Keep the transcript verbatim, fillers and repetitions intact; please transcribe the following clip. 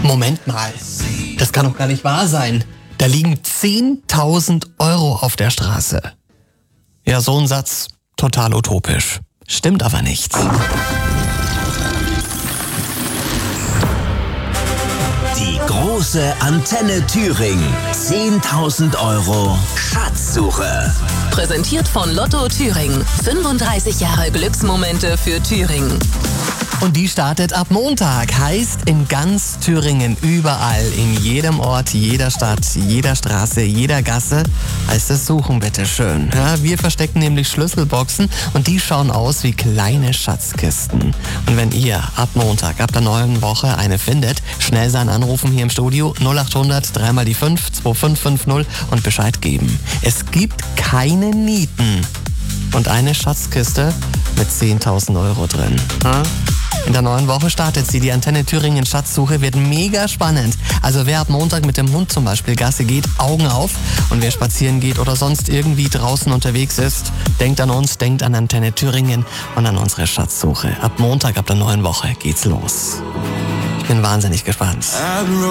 Moment mal, das kann doch gar nicht wahr sein. Da liegen zehntausend Euro auf der Straße. Ja, so ein Satz, total utopisch. Stimmt aber nicht. Die große Antenne Thüringen. zehntausend Euro Schatzsuche. Präsentiert von Lotto Thüringen. fünfunddreißig Jahre Glücksmomente für Thüringen. Und die startet ab Montag. Heißt in ganz Thüringen, überall, in jedem Ort, jeder Stadt, jeder Straße, jeder Gasse, heißt es suchen bitte schön. Ja, wir verstecken nämlich Schlüsselboxen und die schauen aus wie kleine Schatzkisten. Und wenn ihr ab Montag, ab der neuen Woche eine findet, schnell sein anrufen hier im Studio null acht hundert drei mal die fünf zwei fünf fünf null und Bescheid geben. Es gibt keine Nieten und eine Schatzkiste mit zehntausend Euro drin. Ja? In der neuen Woche startet sie. Die Antenne Thüringen Schatzsuche wird mega spannend. Also wer ab Montag mit dem Hund zum Beispiel Gasse geht, Augen auf. Und wer spazieren geht oder sonst irgendwie draußen unterwegs ist, denkt an uns, denkt an Antenne Thüringen und an unsere Schatzsuche. Ab Montag, ab der neuen Woche geht's los. Ich bin wahnsinnig gespannt.